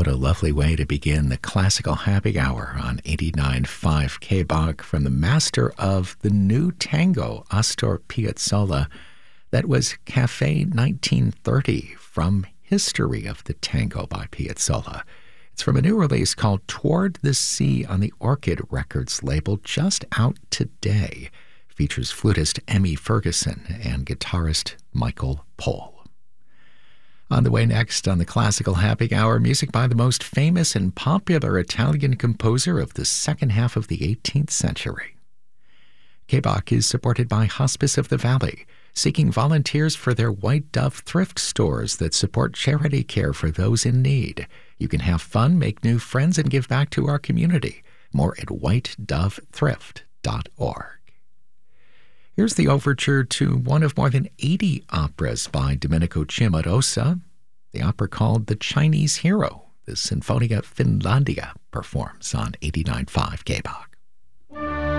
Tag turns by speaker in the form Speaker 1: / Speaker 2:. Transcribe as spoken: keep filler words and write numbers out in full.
Speaker 1: What a lovely way to begin the Classical Happy Hour on eighty-nine point five K B O C from the master of the new tango, Astor Piazzolla. That was Café nineteen thirty from History of the Tango by Piazzolla. It's from a new release called Toward the Sea on the Orchid Records label, just out today. Features flutist Emmy Ferguson and guitarist Michael Pohl. On the way next on the Classical Happy Hour, music by the most famous and popular Italian composer of the second half of the eighteenth century. K B O C is supported by Hospice of the Valley, seeking volunteers for their White Dove thrift stores that support charity care for those in need. You can have fun, make new friends, and give back to our community. More at white dove thrift dot org. Here's the overture to one of more than eighty operas by Domenico Cimarosa, the opera called The Chinese Hero. The Sinfonia Finlandia performs on eighty-nine point five K B O C.